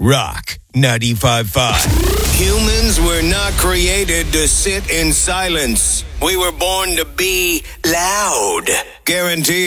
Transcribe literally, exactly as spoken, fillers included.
Rock ninety-five point five. Humans were not created to sit in silence. We were born to be loud. Guaranteed.